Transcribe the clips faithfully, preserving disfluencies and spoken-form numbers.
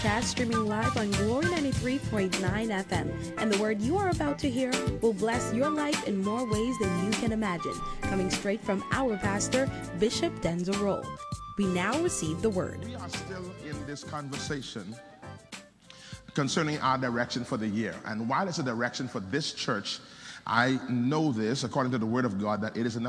podcast streaming live on Glory ninety-three point nine F M. And the word you are about to hear will bless your life in more ways than you can imagine. Coming straight from our pastor, Bishop Denzel Rolle. We now receive the word. We are still in this conversation concerning our direction for the year. And while it's a direction for this church, I know this, according to the word of God, that it is a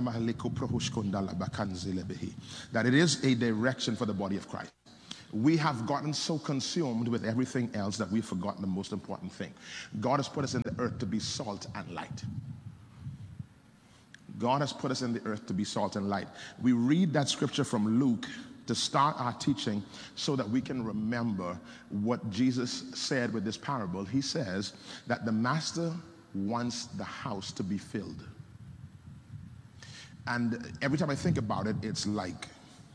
that it is a direction for the body of Christ. We have gotten so consumed with everything else that we've forgotten the most important thing. God has put us in the earth to be salt and light. God has put us in the earth to be salt and light. We read that scripture from Luke to start our teaching so that we can remember what Jesus said with this parable. He says that the master wants the house to be filled. And every time I think about it, it's like,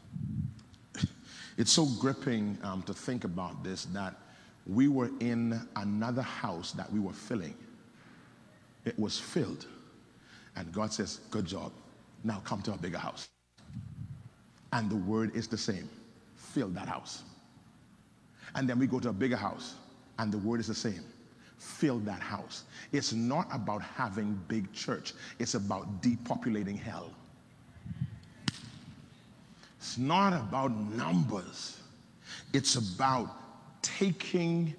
it's so gripping um, to think about this, that we were in another house that we were filling. It was filled. And God says, good job. Now come to a bigger house. And the word is the same. Fill that house. And then we go to a bigger house. And the word is the same. Fill that house. It's not about having big church. It's about depopulating hell. It's not about numbers. It's about taking,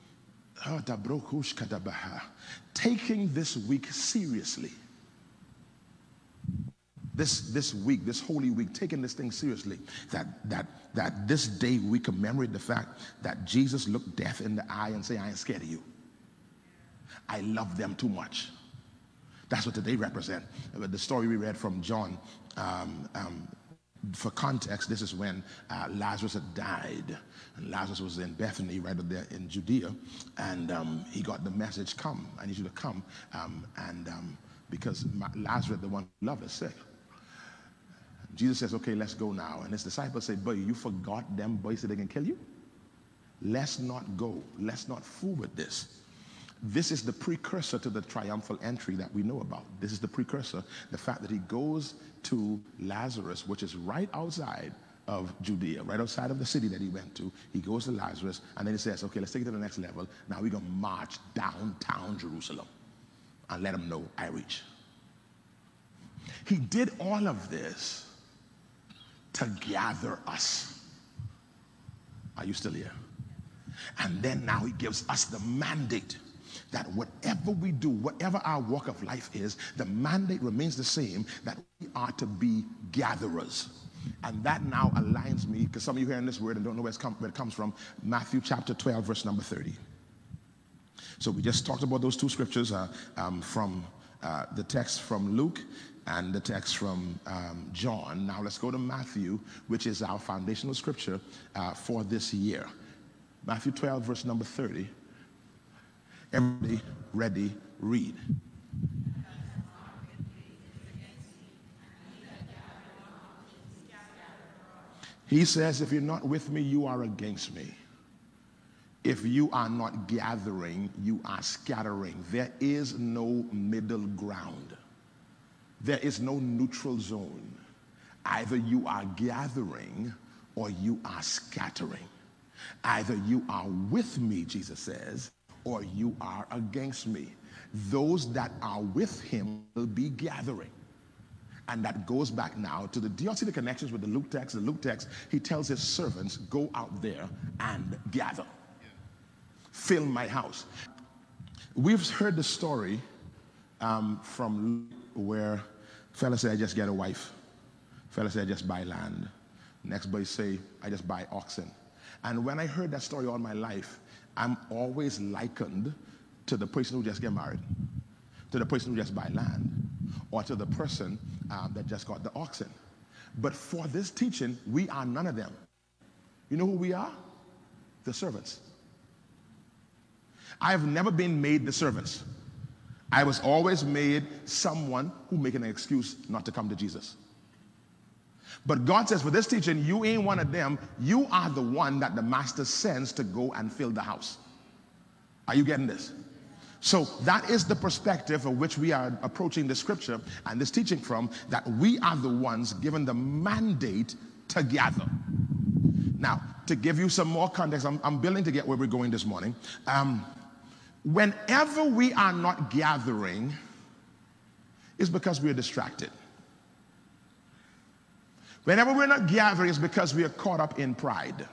taking this week seriously. This, this week, this holy week, taking this thing seriously, that, that, that this day we commemorate the fact that Jesus looked death in the eye and said, I ain't scared of you. I love them too much. That's what today represents. The story we read from John, um, um, for context, this is when uh, Lazarus had died. And Lazarus was in Bethany, right up there in Judea. And um, he got the message, come, I need you to come. Um, and um, because Lazarus, the one who loved us, sick. Jesus says, okay, let's go now. And his disciples say, boy, you forgot them boys so they can kill you? Let's not go. Let's not fool with this. This is the precursor to the triumphal entry that we know about. This is the precursor, the fact that he goes to Lazarus, which is right outside of Judea, right outside of the city that he went to. He goes to Lazarus, and then he says, okay, let's take it to the next level. Now we're going to march downtown Jerusalem and let them know I reach. He did all of this to gather us. Are you still here? And then now he gives us the mandate that whatever we do, whatever our walk of life is, the mandate remains the same, that we are to be gatherers. And that now aligns me, because some of you hearing this word and don't know where, it's come, where it comes from, Matthew chapter twelve, verse number thirty. So we just talked about those two scriptures uh, um, from uh, the text from Luke and the text from um, John. Now let's go to Matthew, which is our foundational scripture uh, for this year. Matthew twelve, verse number thirty. Everybody ready, read. He says, if you're not with me, you are against me. If you are not gathering, you are scattering. There is no middle ground. There is no neutral zone. Either you are gathering or you are scattering. Either you are with me, Jesus says, or you are against me. Those that are with him will be gathering. And that goes back now to the, do you see the connections with the Luke text? The Luke text, he tells his servants, go out there and gather. Fill my house. We've heard the story um, from Luke where fella said, I just get a wife. Fella said, I just buy land. Next boy say, I just buy oxen. And when I heard that story all my life, I'm always likened to the person who just get married, to the person who just buy land, or to the person um, that just got the oxen. But for this teaching, we are none of them. You know who we are? The servants. I have never been made the servants. I was always made someone who making an excuse not to come to Jesus. But God says, for this teaching, you ain't one of them. You are the one that the master sends to go and fill the house. Are you getting this? So that is the perspective of which we are approaching the scripture and this teaching from, that we are the ones given the mandate to gather. Now, to give you some more context, I'm, I'm building to get where we're going this morning. Um, whenever we are not gathering, it's because we are distracted. Whenever we're not gathering, it's because we are caught up in pride.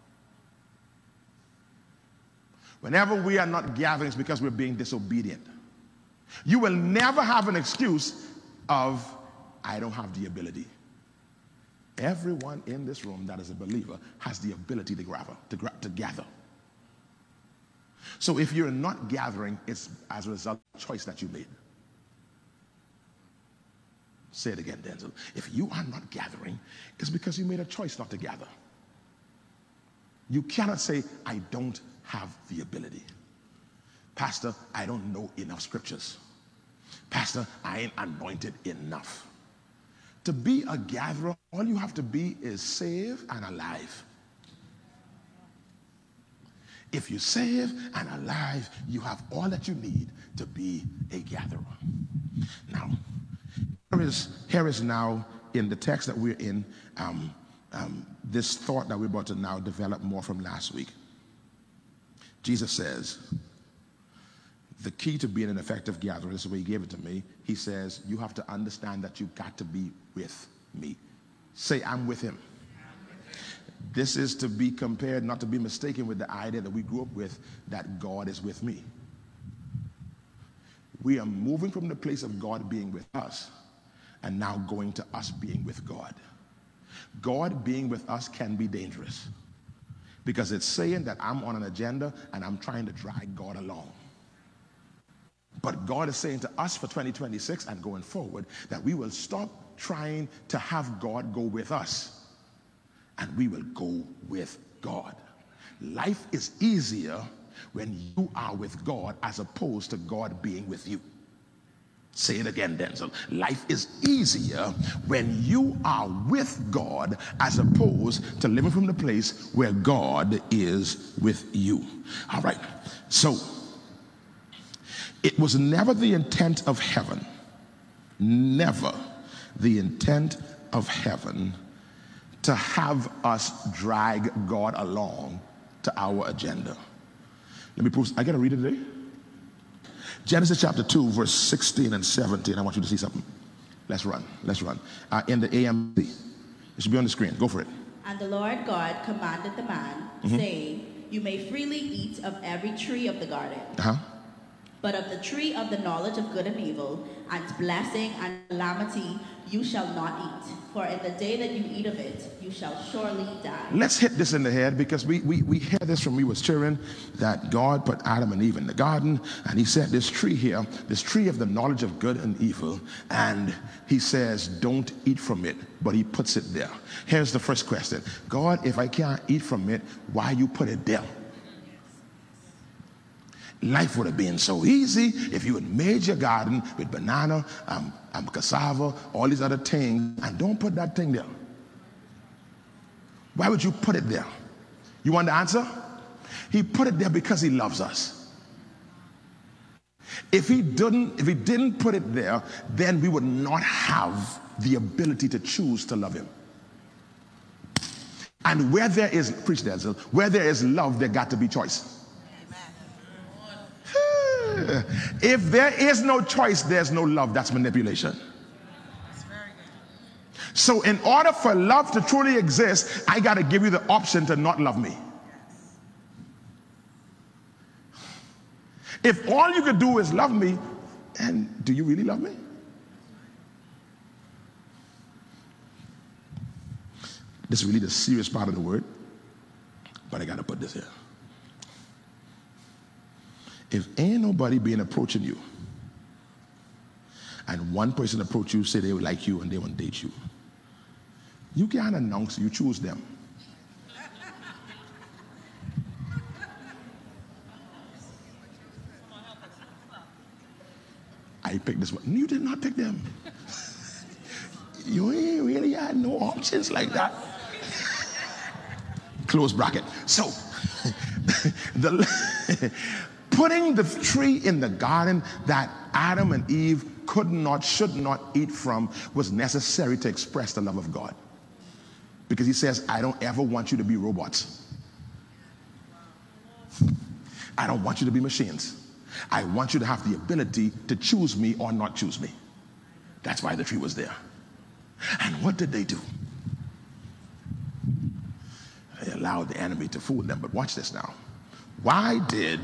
Whenever we are not gathering, it's because we're being disobedient. You will never have an excuse of, I don't have the ability. Everyone in this room that is a believer has the ability to gather. To, gra- to gather. So if you're not gathering, it's as a result of the choice that you made. Say it again, Denzel. If you are not gathering, it's because you made a choice not to gather. You cannot say, I don't have the ability. Pastor, I don't know enough scriptures. Pastor, I ain't anointed enough. To be a gatherer, all you have to be is saved and alive. If you're saved and alive, you have all that you need to be a gatherer. Now, here is, here is now in the text that we're in, um, um, this thought that we're about to now develop more from last week. Jesus says, the key to being an effective gatherer, this is the way he gave it to me. He says, you have to understand that you've got to be with me. Say, I'm with him. This is to be compared, not to be mistaken with the idea that we grew up with, that God is with me. We are moving from the place of God being with us and now going to us being with God. God being with us can be dangerous because it's saying that I'm on an agenda and I'm trying to drag God along. But God is saying to us for twenty twenty-six and going forward that we will stop trying to have God go with us and we will go with God. Life is easier when you are with God as opposed to God being with you. Say it again, Denzel. Life is easier when you are with God as opposed to living from the place where God is with you. All right. So, it was never the intent of heaven, never the intent of heaven to have us drag God along to our agenda. Let me prove. I got to read it today. Genesis chapter two, verse sixteen and seventeen. I want you to see something. Let's run. Let's run. Uh, in the A M C. It should be on the screen. Go for it. And the Lord God commanded the man, mm-hmm. saying, you may freely eat of every tree of the garden. Uh-huh. But of the tree of the knowledge of good and evil, and blessing and calamity, you shall not eat. For in the day that you eat of it, you shall surely die. Let's hit this in the head because we, we, we hear this from we was children, that God put Adam and Eve in the garden, and he said this tree here, this tree of the knowledge of good and evil, and he says, don't eat from it, but he puts it there. Here's the first question. God, if I can't eat from it, why you put it there? Life would have been so easy if you had made your garden with banana, um, um, cassava, all these other things, and don't put that thing there. Why would you put it there? You want the answer? He put it there because he loves us. If he didn't, if he didn't put it there, then we would not have the ability to choose to love him. And where there is, preach Denzel, where there is love, there got to be choice. If there is no choice, there's no love. That's manipulation. So in order for love to truly exist, I got to give you the option to not love me. If all you could do is love me, and do you really love me? This is really the serious part of the word, but I got to put this here. If ain't nobody been approaching you, and one person approach you, say they would like you and they want to date you, you can't announce you choose them. I picked this one. You did not pick them. You ain't really had no options like that. Close bracket. So, the putting the tree in the garden that Adam and Eve could not, should not eat from was necessary to express the love of God. Because he says, I don't ever want you to be robots. I don't want you to be machines. I want you to have the ability to choose me or not choose me. That's why the tree was there. And what did they do? They allowed the enemy to fool them. But watch this now. Why did,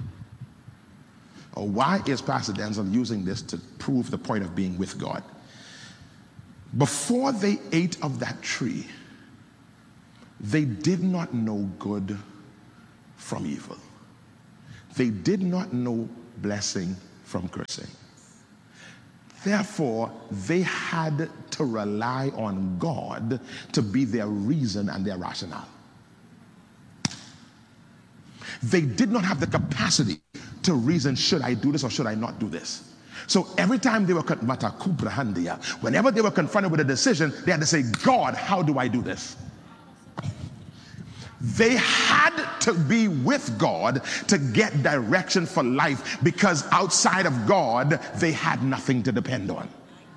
or why is Pastor Denzel using this to prove the point of being with God? Before they ate of that tree, they did not know good from evil. They did not know blessing from cursing. Therefore, they had to rely on God to be their reason and their rationale. They did not have the capacity to reason, should I do this or should I not do this? So every time they were, whenever they were confronted with a decision, they had to say, God, how do I do this? They had to be with God to get direction for life, because outside of God, they had nothing to depend on.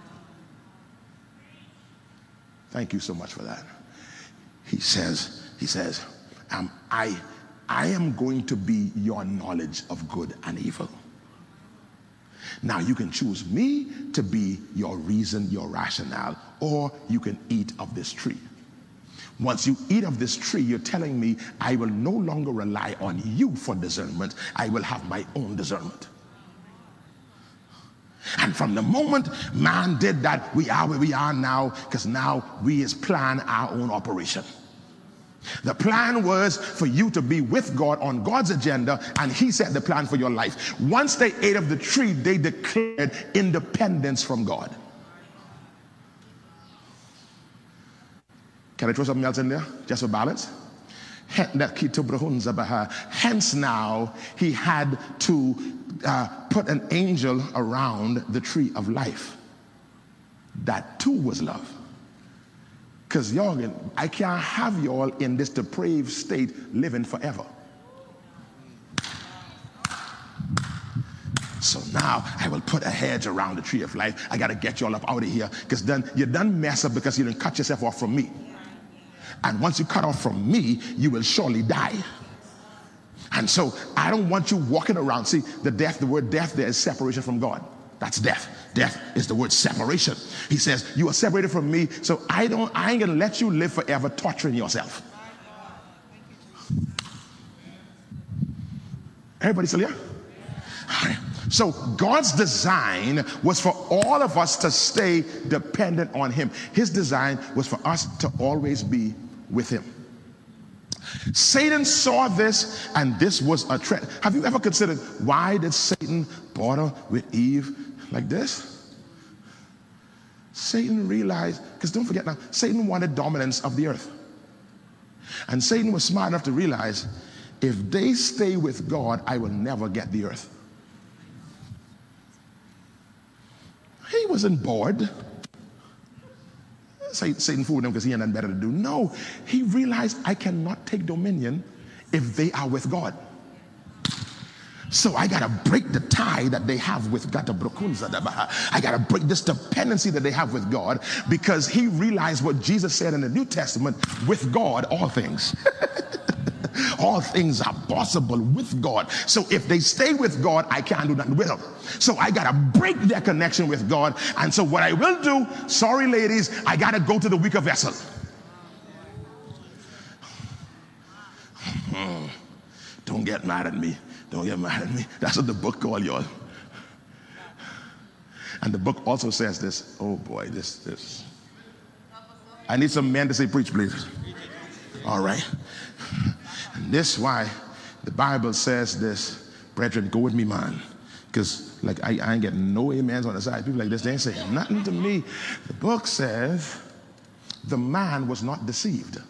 Thank you so much for that. He says, he says, um, I, I am going to be your knowledge of good and evil. Now you can choose me to be your reason, your rationale, or you can eat of this tree. Once you eat of this tree, you're telling me I will no longer rely on you for discernment. I will have my own discernment. And from the moment man did that, we are where we are now, because now we is plan our own operation. The plan was for you to be with God on God's agenda, and he set the plan for your life. Once they ate of the tree, they declared independence from God. Can I throw something else in there, just for balance? Hence now, he had to uh, put an angel around the tree of life. That too was love. Because y'all, I can't have y'all in this depraved state living forever. So now I will put a hedge around the tree of life. I got to get y'all up out of here, because then you done mess up because you didn't cut yourself off from me. And once you cut off from me, you will surely die. And so I don't want you walking around. See, the death, the word death there is separation from God. That's death. Death is the word separation. He says, you are separated from me, so I don't, I ain't gonna let you live forever torturing yourself. Everybody still here? All right. So God's design was for all of us to stay dependent on him. His design was for us to always be with him. Satan saw this, and this was a threat. Have you ever considered, why did Satan bother with Eve like this? Satan realized, because don't forget now, Satan wanted dominance of the earth. And Satan was smart enough to realize, if they stay with God, I will never get the earth. He wasn't bored. Satan fooled him because he had nothing better to do. No, he realized, I cannot take dominion if they are with God. So I got to break the tie that they have with God. I got to break this dependency that they have with God, because he realized what Jesus said in the New Testament, with God, all things. All things are possible with God. So if they stay with God, I can't do nothing with them. So I got to break their connection with God. And so what I will do, sorry ladies, I got to go to the weaker vessel. Don't get mad at me. Don't get mad at me. That's what the book called, y'all. And the book also says this. Oh boy, this, this. I need some men to say preach, please. All right. And this is why the Bible says this, brethren, go with me, man. Because like I, I ain't getting no amens on the side. People like this, they ain't saying nothing to me. The book says the man was not deceived.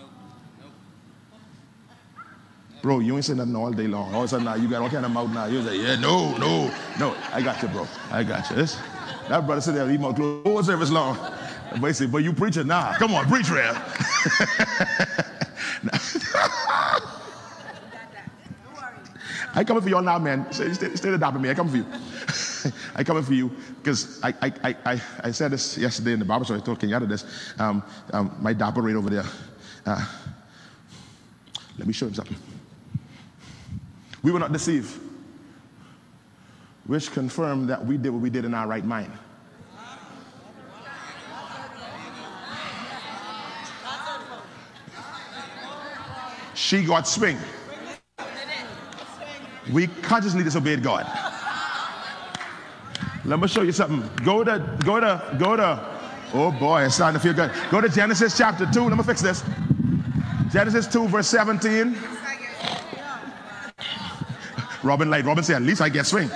Bro, you ain't saying nothing all day long. All of a sudden now you got all kind of mouth now. You say, yeah, no, no, no. I got you, bro. I got you. This, that brother sit there and eat my clothes. Whole service long. But he say, but you preaching now. Come on, preach, Rev. I coming for y'all now, man. Stay, stay, stay the top of me. I coming for you. I coming for you because I, I, I, I said this yesterday in the barber shop. I told Kenyatta this. Um, um, my dapper right over there. Uh, let me show him something. We were not deceived, which confirmed that we did what we did in our right mind. She got swing. We consciously disobeyed God. Let me show you something. Go to, go to, go to, oh boy, it's starting to feel good. Go to Genesis chapter two. Let me fix this. Genesis two, verse seventeen. Robin like Robin said, at least I get swing.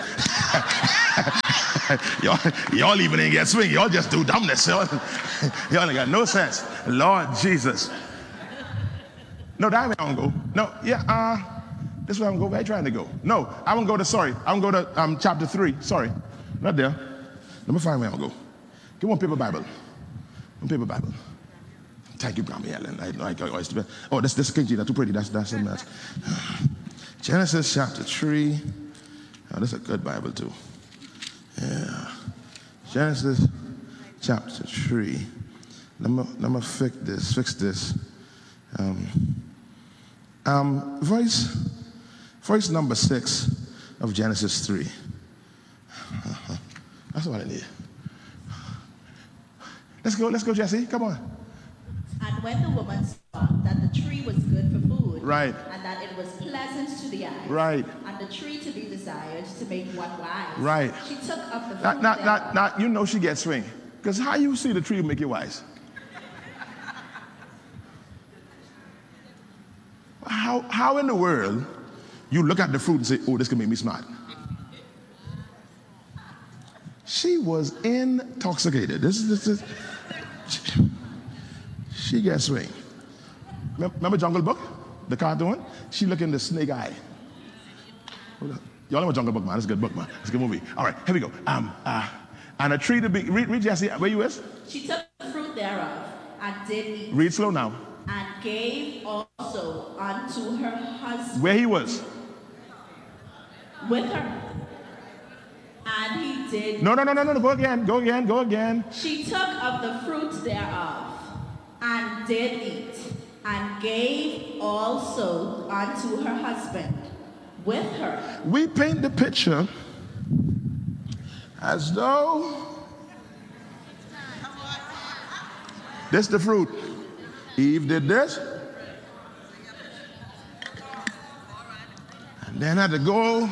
y'all, y'all even ain't get swing. Y'all just do dumbness. Y'all, y'all ain't got no sense. Lord Jesus. No, that way I don't go. No, yeah, uh, this way I'm going. Where are you trying to go? No, I won't go to, sorry. I won't go to um, chapter three. Sorry. Not there. Let me find where I'm going to go. Give me one paper Bible. One paper Bible. Thank you, Grandma Ellen. I know I always do. Oh, this this King James, too pretty. That's that's something else. Genesis chapter three. Oh, this is a good Bible too. Yeah. Genesis chapter three. Let me let me fix this. Fix this. Um, um, verse verse number six of Genesis three. Uh-huh. That's what I need. Let's go. Let's go, Jesse. Come on. And when the woman saw that the tree was good for food, right, and that it was pleasant to the eye, right, and the tree to be desired to make one wise, right, she took up the fruit. Not, not, not, not, you know she gets swing. Because how you see the tree will make you wise? How, how in the world you look at the fruit and say, oh, this can make me smart? She was intoxicated. This is, this is she, she gets swing. Remember Jungle Book, the cartoon? She look in the snake eye. Y'all know Jungle Book, man. It's a good book, man. It's a good movie. All right, here we go. Um, uh, and a tree to be, read, read Jesse, where you is? She took the fruit thereof and did eat. Read slow now. And gave also unto her husband. Where he was? With her. And he did. No, no, no, no, no, go again, go again, go again. She took of the fruit thereof and did eat, and gave also unto her husband with her. We paint the picture as though this the fruit. Eve did this, and then had to go.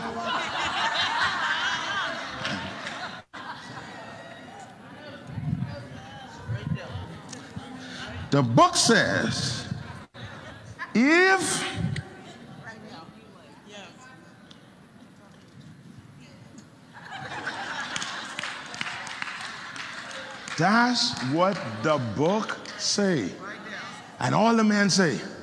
The book says, if that's what the book say. And all the men say,